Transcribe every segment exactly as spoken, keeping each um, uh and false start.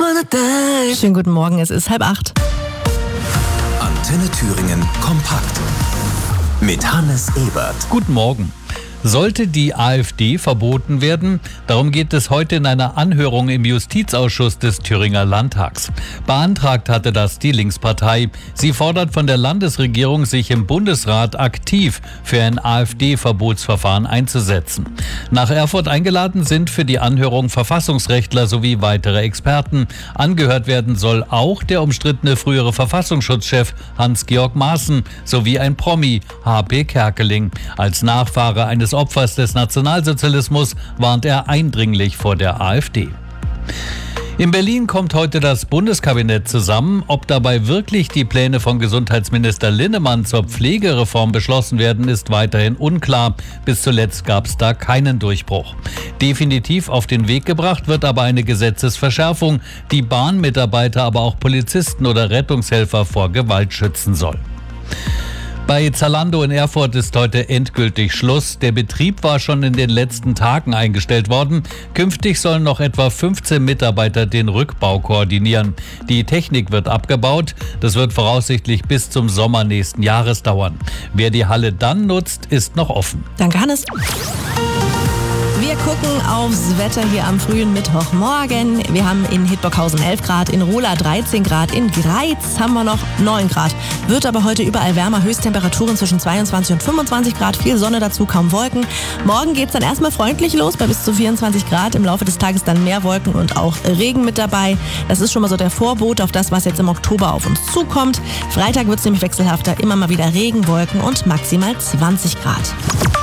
Schönen guten Morgen, es ist halb acht. Antenne Thüringen kompakt mit Hannes Ebert. Guten Morgen. Sollte die AfD verboten werden? Darum geht es heute in einer Anhörung im Justizausschuss des Thüringer Landtags. Beantragt hatte das die Linkspartei. Sie fordert von der Landesregierung, sich im Bundesrat aktiv für ein AfD-Verbotsverfahren einzusetzen. Nach Erfurt eingeladen sind für die Anhörung Verfassungsrechtler sowie weitere Experten. Angehört werden soll auch der umstrittene frühere Verfassungsschutzchef Hans-Georg Maaßen sowie ein Promi, H P Kerkeling. Als Nachfahre eines Opfers des Nationalsozialismus warnt er eindringlich vor der AfD. In Berlin kommt heute das Bundeskabinett zusammen. Ob dabei wirklich die Pläne von Gesundheitsminister Linnemann zur Pflegereform beschlossen werden, ist weiterhin unklar. Bis zuletzt gab es da keinen Durchbruch. Definitiv auf den Weg gebracht wird aber eine Gesetzesverschärfung, die Bahnmitarbeiter, aber auch Polizisten oder Rettungshelfer vor Gewalt schützen soll. Bei Zalando in Erfurt ist heute endgültig Schluss. Der Betrieb war schon in den letzten Tagen eingestellt worden. Künftig sollen noch etwa fünfzehn Mitarbeiter den Rückbau koordinieren. Die Technik wird abgebaut. Das wird voraussichtlich bis zum Sommer nächsten Jahres dauern. Wer die Halle dann nutzt, ist noch offen. Danke, Hannes. Wir gucken aufs Wetter hier am frühen Mittwochmorgen. Wir haben in Hildburghausen elf Grad, in Rola dreizehn Grad, in Greiz haben wir noch neun Grad. Wird aber heute überall wärmer, Höchsttemperaturen zwischen zweiundzwanzig und fünfundzwanzig Grad, viel Sonne dazu, kaum Wolken. Morgen geht's dann erstmal freundlich los bei bis zu vierundzwanzig Grad. Im Laufe des Tages dann mehr Wolken und auch Regen mit dabei. Das ist schon mal so der Vorbote auf das, was jetzt im Oktober auf uns zukommt. Freitag wird's nämlich wechselhafter, immer mal wieder Regen, Wolken und maximal zwanzig Grad.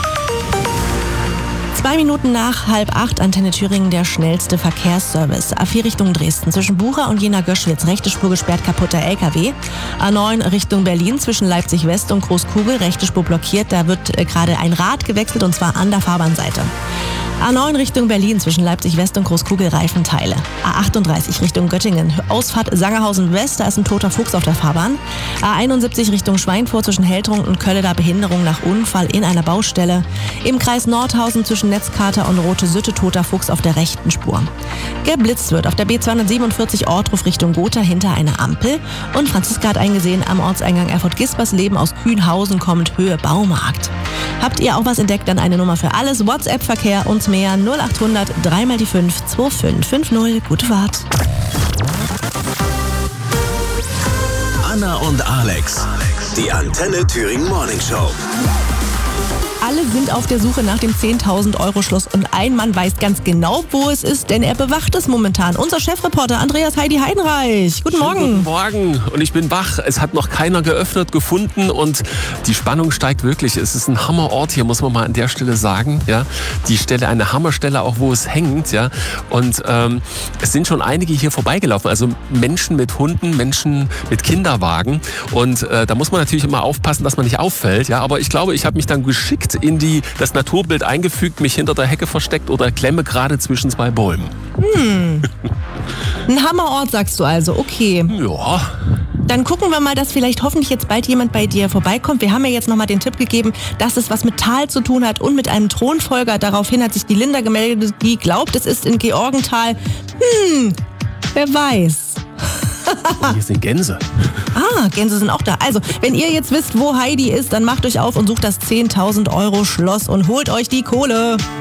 Zwei Minuten nach halb acht, Antenne Thüringen, der schnellste Verkehrsservice. A vier Richtung Dresden, zwischen Bucha und Jena-Göschwitz, rechte Spur gesperrt, kaputter L K W. A neun Richtung Berlin, zwischen Leipzig-West und Großkugel, rechte Spur blockiert. Da wird äh, gerade ein Rad gewechselt und zwar an der Fahrbahnseite. A neun Richtung Berlin, zwischen Leipzig-West und Großkugel, Reifenteile. A achtunddreißig Richtung Göttingen, Ausfahrt Sangerhausen-West, da ist ein toter Fuchs auf der Fahrbahn. A einundsiebzig Richtung Schweinfurt, zwischen Heltrung und Kölle, da Behinderung nach Unfall in einer Baustelle. Im Kreis Nordhausen, zwischen Netzkater und Rote Sütte, toter Fuchs auf der rechten Spur. Geblitzt wird auf der B zweihundertsiebenundvierzig Ortruf Richtung Gotha hinter einer Ampel. Und Franziska hat eingesehen, am Ortseingang Erfurt-Gispersleben aus Kühnhausen kommt Höhe Baumarkt. Habt ihr auch was entdeckt, dann eine Nummer für alles, WhatsApp-Verkehr und mehr null achthundert drei mal die fünf zwei fünf fünf null. Gute Fahrt. Anna und Alex, die Antenne Thüringen Morning Show. Alle sind auf der Suche nach dem zehntausend Euro Schloss und ein Mann weiß ganz genau, wo es ist, denn er bewacht es momentan. Unser Chefreporter Andreas Heidi Heidenreich. Guten Morgen. Guten Morgen und ich bin wach. Es hat noch keiner geöffnet, gefunden und die Spannung steigt wirklich. Es ist ein Hammerort hier, muss man mal an der Stelle sagen. Ja, die Stelle, eine Hammerstelle, auch wo es hängt. Ja, und ähm, es sind schon einige hier vorbeigelaufen. Also Menschen mit Hunden, Menschen mit Kinderwagen und äh, da muss man natürlich immer aufpassen, dass man nicht auffällt. Ja, aber ich glaube, ich habe mich dann geschickt in die, das Naturbild eingefügt, mich hinter der Hecke versteckt oder klemme gerade zwischen zwei Bäumen. Hm. Ein Hammerort, sagst du also, okay. Ja. Dann gucken wir mal, dass vielleicht hoffentlich jetzt bald jemand bei dir vorbeikommt. Wir haben ja jetzt nochmal den Tipp gegeben, dass es was mit Tal zu tun hat und mit einem Thronfolger. Daraufhin hat sich die Linda gemeldet, die glaubt, es ist in Georgenthal. Hm, wer weiß. Hier sind Gänse. Ah, Gänse sind auch da. Also, wenn ihr jetzt wisst, wo Heidi ist, dann macht euch auf und sucht das zehntausend Euro Schloss und holt euch die Kohle.